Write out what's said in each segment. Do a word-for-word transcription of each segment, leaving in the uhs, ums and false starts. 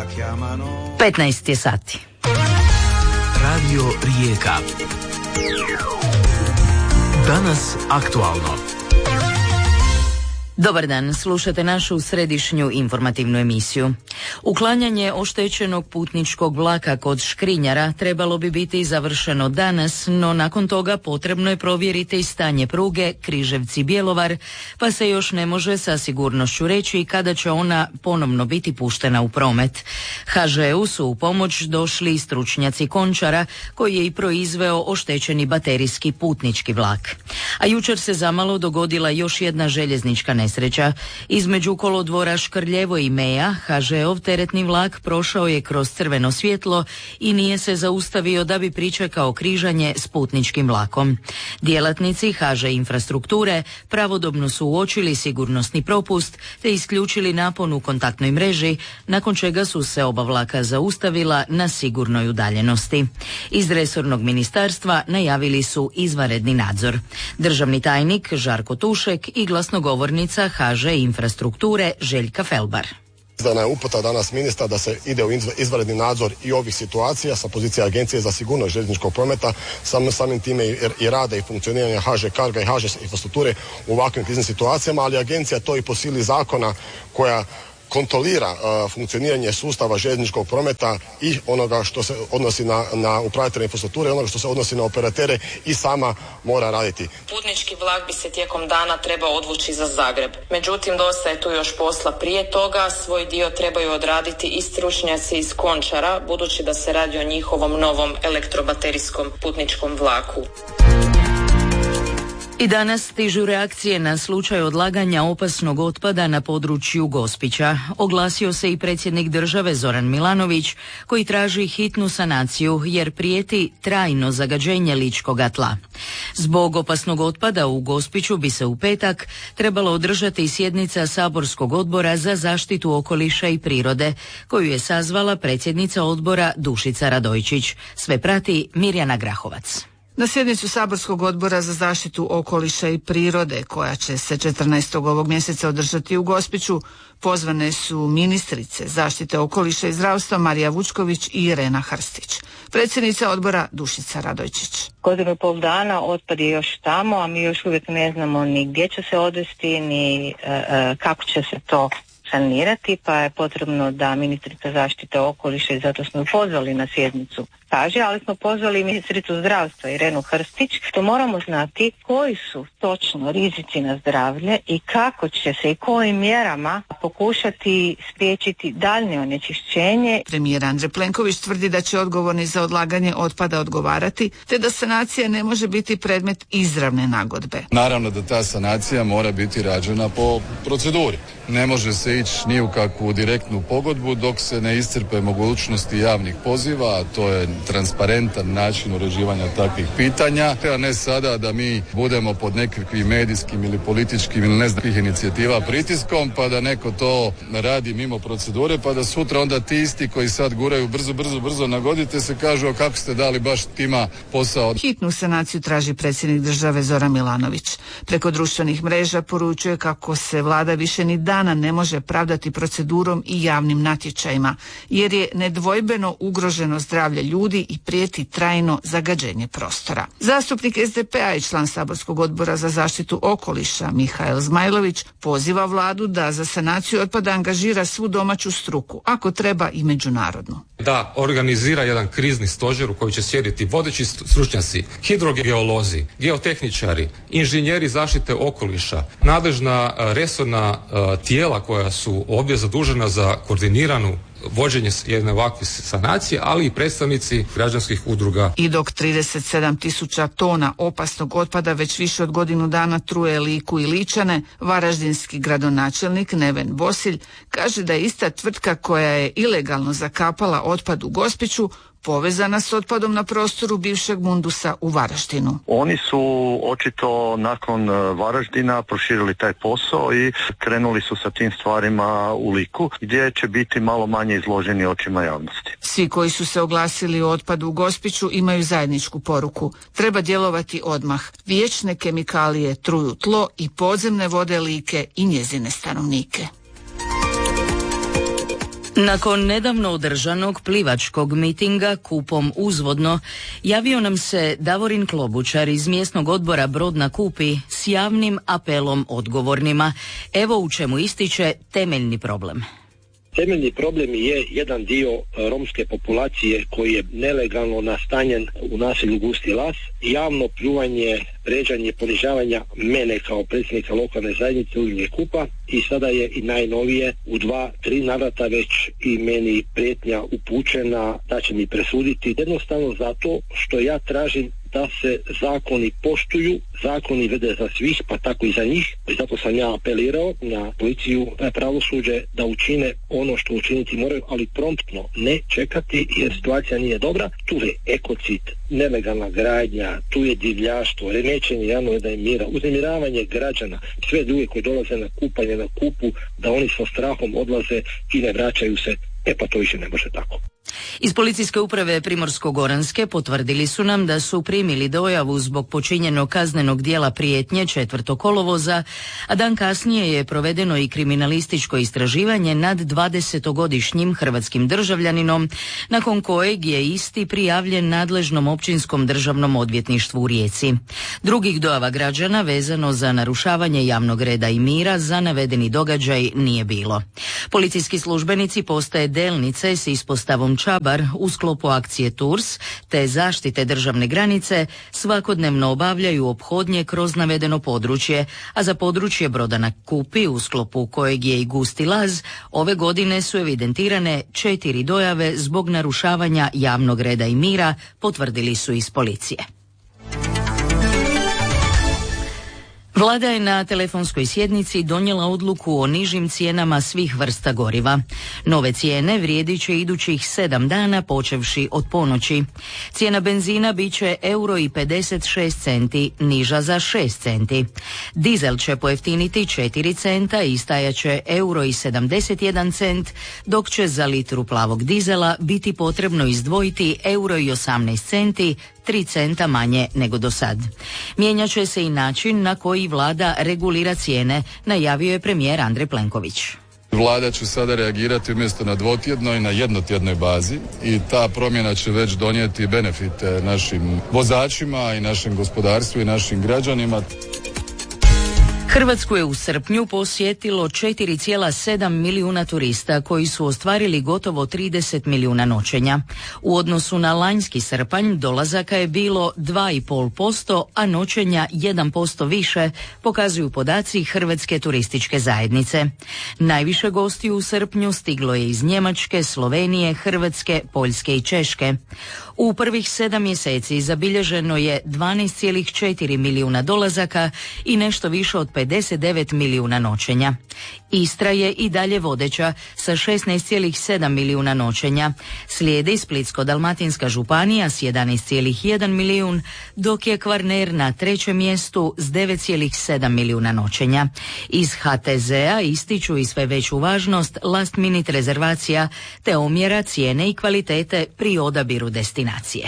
petnaest je sati. Radio Rijeka. Danas aktualno. Dobar dan, slušate našu središnju informativnu emisiju. Uklanjanje oštećenog putničkog vlaka kod Škrinjara trebalo bi biti završeno danas, no nakon toga potrebno je provjeriti stanje pruge Križevci-Bjelovar, pa se još ne može sa sigurnošću reći kada će ona ponovno biti puštena u promet. ha že e u su u pomoć došli stručnjaci Končara, koji je i proizveo oštećeni baterijski putnički vlak. A jučer se zamalo dogodila još jedna željeznička nesreća. Između kolodvora Škrljevo i Meja, ha že e-ov teretni vlak prošao je kroz crveno svjetlo i nije se zaustavio da bi pričekao križanje s putničkim vlakom. Djelatnici ha že infrastrukture pravodobno su uočili sigurnosni propust te isključili napon u kontaktnoj mreži, nakon čega su se oba vlaka zaustavila na sigurnoj udaljenosti. Iz resornog ministarstva najavili su izvanredni nadzor. Državni tajnik Žarko Tušek i glasnogovornica ha že infrastrukture Željka Felbar. Izdana je uputa danas ministra da se ide u izvanredni nadzor i ovih situacija sa pozicije Agencije za sigurnost željezničkog prometa, sam, samim time i, i rada i funkcioniranja ha že Carga i ha že infrastrukture u ovakvim kriznim situacijama, ali agencija to i po sili zakona koja kontrolira uh, funkcioniranje sustava željezničkog prometa i onoga što se odnosi na, na upravitelje infrastrukture, onoga što se odnosi na operatere i sama mora raditi. Putnički vlak bi se tijekom dana trebao odvući za Zagreb. Međutim, dosta je tu još posla prije toga. Svoj dio trebaju odraditi i stručnjaci iz Končara, budući da se radi o njihovom novom elektrobaterijskom putničkom vlaku. I danas stižu reakcije na slučaj odlaganja opasnog otpada na području Gospića. Oglasio se i predsjednik države Zoran Milanović, koji traži hitnu sanaciju jer prijeti trajno zagađenje ličkoga tla. Zbog opasnog otpada u Gospiću bi se u petak trebala održati sjednica saborskog odbora za zaštitu okoliša i prirode, koju je sazvala predsjednica odbora Dušica Radojčić. Sve prati Mirjana Grahovac. Na sjednicu saborskog odbora za zaštitu okoliša i prirode, koja će se četrnaestog ovog mjeseca održati u Gospiću, pozvane su ministrice zaštite okoliša i zdravstva Marija Vučković i Irena Hrstić. Predsjednica odbora Dušica Radojčić. Godinu i pol dana otpad je još tamo, a mi još uvijek ne znamo ni gdje će se odvesti, ni e, e, kako će se to sanirati, pa je potrebno da ministrica zaštite okoliša, i zato smo ju pozvali na sjednicu, kaže, ali smo pozvali i ministricu zdravstva Irenu Hrstić, što moramo znati koji su točno rizici na zdravlje i kako će se i kojim mjerama pokušati spriječiti daljnje onečišćenje. Premijer Andrej Plenković tvrdi da će odgovorni za odlaganje otpada odgovarati, te da sanacija ne može biti predmet izravne nagodbe. Naravno da ta sanacija mora biti rađena po proceduri. Ne može se ići ni u kakvu direktnu pogodbu dok se ne iscrpe mogućnosti javnih poziva, a to je transparentan način uređivanja takvih pitanja, a ne sada da mi budemo pod nekakvim medijskim ili političkim ili ne znam kakvih inicijativa pritiskom, pa da neko to radi mimo procedure, pa da sutra onda ti isti koji sad guraju brzo, brzo, brzo nagodite se, kažu kako ste dali baš tima posao. Hitnu sanaciju traži predsjednik države Zoran Milanović. Preko društvenih mreža poručuje kako se vlada više ni dana ne može pravdati procedurom i javnim natječajima, jer je nedvojbeno ugroženo zdravlje ljudi i prijeti trajno zagađenje prostora. Zastupnik es de pe a i član saborskog odbora za zaštitu okoliša Mihael Zmajlović poziva vladu da za sanaciju otpada angažira svu domaću struku, ako treba i međunarodnu. Da organizira jedan krizni stožer u koji će sjediti vodeći stručnjaci, hidrogeolozi, geotehničari, inženjeri zaštite okoliša, nadležna resorna uh, tijela koja su ovdje zadužena za koordiniranu vođenje jedne ovakve sanacije, ali i predstavnici građanskih udruga. I dok trideset sedam tisuća tona opasnog otpada već više od godinu dana truje Liku i Ličane, varaždinski gradonačelnik Neven Bosilj kaže da je ista tvrtka koja je ilegalno zakapala otpad u Gospiću povezana s otpadom na prostoru bivšeg Mundusa u Varaždinu. Oni su očito nakon Varaždina proširili taj posao i krenuli su sa tim stvarima u Liku, gdje će biti malo manje izloženi očima javnosti. Svi koji su se oglasili o otpadu u Gospiću imaju zajedničku poruku. Treba djelovati odmah. Vječne kemikalije truju tlo i podzemne vode Like i njezine stanovnike. Nakon nedavno održanog plivačkog mitinga Kupom uzvodno, javio nam se Davorin Klobučar iz mjesnog odbora Brod na Kupi s javnim apelom odgovornima. Evo u čemu ističe temeljni problem. Temeljni problem je jedan dio romske populacije koji je nelegalno nastanjen u naselju Gusti Las, javno pljuvanje, vređanje, ponižavanja mene kao predsjednika lokalne zajednice Udruge Kupa i sada je i najnovije u dva, tri navrata već i meni prijetnja upućena da će mi presuditi, jednostavno zato što ja tražim da se zakoni poštuju, zakoni vede za svih, pa tako i za njih. I zato sam ja apelirao na policiju, na pravosuđe da učine ono što učiniti moraju, ali promptno, ne čekati jer situacija nije dobra. Tu je ekocid, nelegalna gradnja, tu je divljaštvo, remećenje javnog reda i mira, uznemiravanje građana, sve druge koji dolaze na kupanje, na Kupu, da oni sa strahom odlaze i ne vraćaju se. E pa to više ne može tako. Iz policijske uprave Primorsko-goranske potvrdili su nam da su primili dojavu zbog počinjenog kaznenog dijela prijetnje četvrtog kolovoza, a dan kasnije je provedeno i kriminalističko istraživanje nad dvadesetogodišnjim hrvatskim državljaninom, nakon kojeg je isti prijavljen nadležnom općinskom državnom odvjetništvu u Rijeci. Drugih dojava građana vezano za narušavanje javnog reda i mira za navedeni događaj nije bilo. Policijski službenici postaje Delnice s ispostavom Čabar u sklopu akcije Tours te zaštite državne granice svakodnevno obavljaju ophodnje kroz navedeno područje, a za područje Broda na Kupi u sklopu kojeg je i Gusti Laz ove godine su evidentirane četiri dojave zbog narušavanja javnog reda i mira, potvrdili su iz policije. Vlada je na telefonskoj sjednici donijela odluku o nižim cijenama svih vrsta goriva. Nove cijene vrijedit će idućih sedam dana počevši od ponoći. Cijena benzina bit će euro i pedeset šest centi, niža za šest centi. Dizel će pojeftiniti četiri centa i stajat će euro i sedamdeset jedan cent, dok će za litru plavog dizela biti potrebno izdvojiti euro i osamnaest centi, tri centa manje nego do sad. Mijenjat će se i način na koji vlada regulira cijene, najavio je premijer Andrej Plenković. Vlada će sada reagirati umjesto na dvotjednoj, na jednotjednoj bazi i ta promjena će već donijeti benefite našim vozačima i našem gospodarstvu i našim građanima. Hrvatsku je u srpnju posjetilo četiri zarez sedam milijuna turista koji su ostvarili gotovo trideset milijuna noćenja. U odnosu na lanjski srpanj dolazaka je bilo dva i pol posto, a noćenja jedan posto više, pokazuju podaci Hrvatske turističke zajednice. Najviše gostiju u srpnju stiglo je iz Njemačke, Slovenije, Hrvatske, Poljske i Češke. U prvih sedam mjeseci zabilježeno je dvanaest zarez četiri milijuna dolazaka i nešto više od pedeset devet milijuna noćenja. Istra je i dalje vodeća sa šesnaest zarez sedam milijuna noćenja. Slijedi Splitsko-dalmatinska županija s jedanaest zarez jedan milijun, dok je Kvarner na trećem mjestu s devet zarez sedam milijuna noćenja. Iz ha te zea ističu i sve veću važnost last minute rezervacija te omjera cijene i kvalitete pri odabiru destinacije.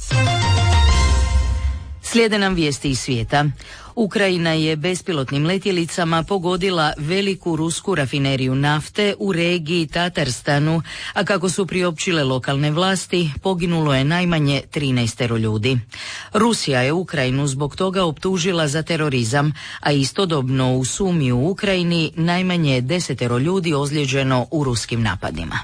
Slijede nam vijesti iz svijeta. Ukrajina je bespilotnim letjelicama pogodila veliku rusku rafineriju nafte u regiji Tatarstanu, a kako su priopćile lokalne vlasti, poginulo je najmanje trinaestero ljudi. Rusija je Ukrajinu zbog toga optužila za terorizam, a istodobno u Sumi u Ukrajini najmanje desetero ljudi ozlijeđeno u ruskim napadima.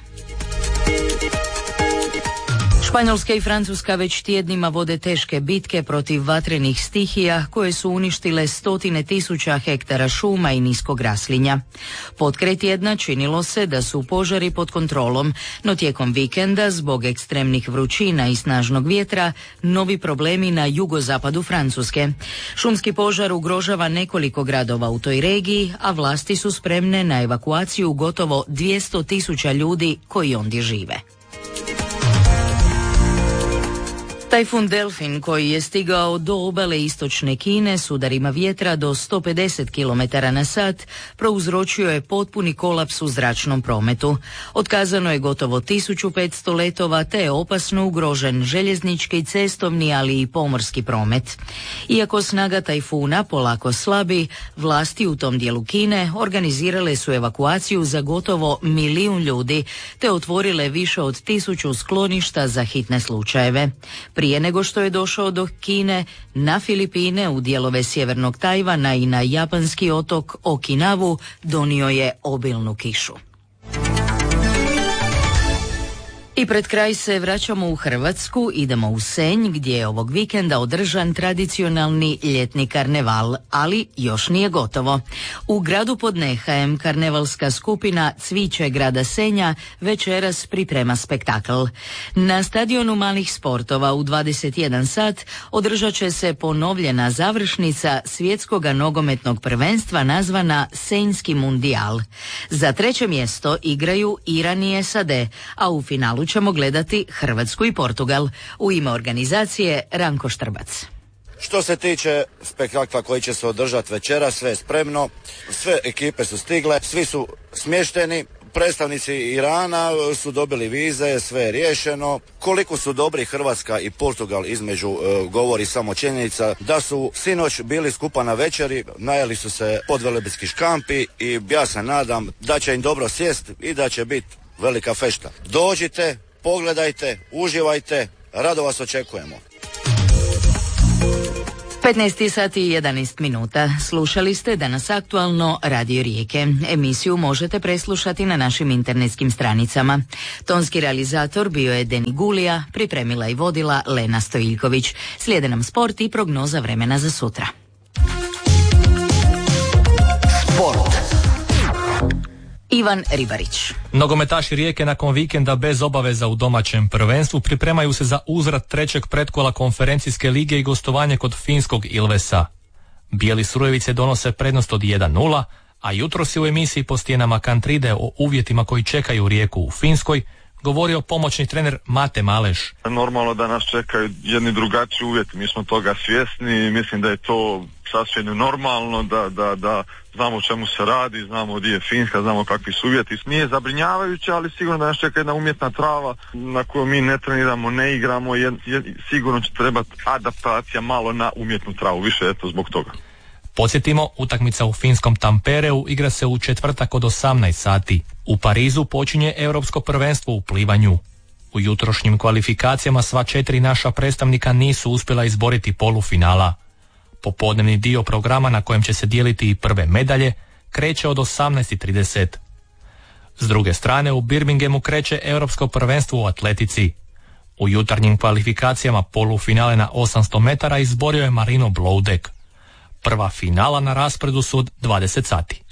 Španjolska i Francuska već tjednima vode teške bitke protiv vatrenih stihija koje su uništile stotine tisuća hektara šuma i niskog raslinja. Potkraj tjedna činilo se da su požari pod kontrolom, no tijekom vikenda zbog ekstremnih vrućina i snažnog vjetra novi problemi na jugozapadu Francuske. Šumski požar ugrožava nekoliko gradova u toj regiji, a vlasti su spremne na evakuaciju gotovo dvjesto tisuća ljudi koji ondje žive. Tajfun Delfin koji je stigao do obale istočne Kine s udarima vjetra do sto pedeset kilometara na sat prouzročio je potpuni kolaps u zračnom prometu. Otkazano je gotovo tisuću petsto letova te je opasno ugrožen željeznički, cestovni, ali i pomorski promet. Iako snaga tajfuna polako slabi, vlasti u tom dijelu Kine organizirale su evakuaciju za gotovo milijun ljudi te otvorile više od tisuću skloništa za hitne slučajeve. Prije nego što je došao do Kine, na Filipine, u dijelove sjevernog Tajvana i na japanski otok Okinavu donio je obilnu kišu. I pred kraj se vraćamo u Hrvatsku, idemo u Senj gdje je ovog vikenda održan tradicionalni ljetni karneval, ali još nije gotovo. U gradu pod Nehajem karnevalska skupina Cviće grada Senja večeras priprema spektakl. Na stadionu malih sportova u dvadeset jedan sat održat će se ponovljena završnica svjetskog nogometnog prvenstva nazvana Senjski mundijal. Za treće mjesto igraju Iran i S A D, a u finalu ćemo gledati Hrvatsku i Portugal. U ime organizacije Ranko Štrbac. Što se tiče spektakla koji će se održati večera, sve je spremno, sve ekipe su stigle, svi su smješteni, predstavnici Irana su dobili vize, sve je riješeno. Koliko su dobri Hrvatska i Portugal između e, govori samo činjenica da su sinoć bili skupa na večeri, najeli su se podvelebitski škampi i ja se nadam da će im dobro sjest i da će biti velika fešta. Dođite, pogledajte, uživajte, rado vas očekujemo. petnaest sati i jedanaest minuta. Slušali ste Danas aktualno Radio Rijeke. Emisiju možete preslušati na našim internetskim stranicama. Tonski realizator bio je Deni Gulija, pripremila i vodila Lena Stojiljković. Slijede nam sport i prognoza vremena za sutra. Sport. Ivan Ribarić. Nogometaši Rijeke nakon vikenda bez obaveza u domaćem prvenstvu pripremaju se za uzvrat trećeg pretkola konferencijske lige i gostovanje kod finskog Ilvesa. Bijeli Strujevice donose prednost od jedan nula, a jutros je u emisiji po stijenama Kantride o uvjetima koji čekaju Rijeku u Finskoj govorio pomoćni trener Mate Maleš. Normalno da nas čekaju jedni drugačiji uvjeti, mi smo toga svjesni i mislim da je to sasvim normalno, da, da, da znamo o čemu se radi, znamo gdje je Finska, znamo kakvi su uvjeti. Nije zabrinjavajuće, ali sigurno da nas čeka jedna umjetna trava na kojoj mi ne treniramo, ne igramo, je, je, sigurno će trebati adaptacija malo na umjetnu travu, više eto zbog toga. Podsjetimo, utakmica u finskom Tampereu igra se u četvrtak od osamnaest sati. U Parizu počinje europsko prvenstvo u plivanju. U jutrošnjim kvalifikacijama sva četiri naša predstavnika nisu uspjela izboriti polufinala. Popodnevni dio programa na kojem će se dijeliti i prve medalje kreće od osamnaest i trideset. S druge strane, u Birminghamu kreće europsko prvenstvo u atletici. U jutarnjim kvalifikacijama polufinale na osamsto metara izborio je Marino Bloudek. Prva finala na raspredu su od dvadeset sati.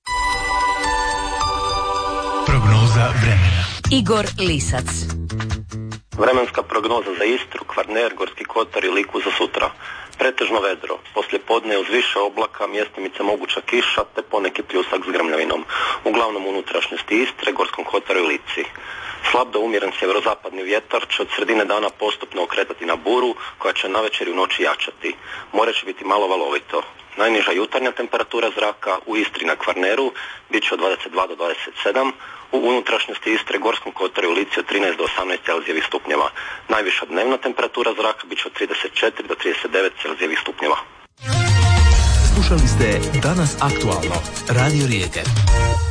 Prognoza vremena. Igor Lisac. Vremenska prognoza za Istru, Kvarner, Gorski kotar i Liku za sutra. Pretežno vedro, poslije podne uz više oblaka, mjestimice moguća kiša te poneki pljusak s grmljavinom. Uglavnom unutrašnjosti Istre, Gorskom kotaru i Lici. Slab do umjeren sjeverozapadni vjetar će od sredine dana postupno okretati na buru koja će navečer i u noći jačati. More će biti malo valovito. Najniža jutarnja temperatura zraka u Istri na Kvarneru bit će od dvadeset dva do dvadeset sedam, u unutrašnjosti Istre, Gorskom kotaru i Lici od trinaest do osamnaest celzijevih stupnjeva. Najviša dnevna temperatura zraka bit će od trideset četiri do trideset devet celzijevih stupnjeva. Slušali ste Danas aktualno, Radio Rijeke.